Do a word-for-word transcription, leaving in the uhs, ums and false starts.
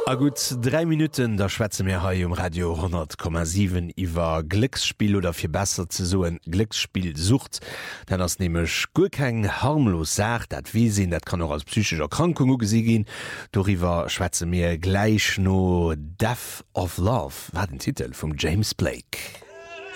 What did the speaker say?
A gut drei Minuten der Schwätze mir hai um Radio hundert Komma sieben iwwer Glücksspiel oder fir besser ze soen Glücksspiel sucht, denn ass nemech gu keng harmlos sagt, dat wie sinn, dat kann noch als psychischer Krankung gesi gin. Doriwer Schwätze mir gleich no Death of Love war den Titel vum James Blake.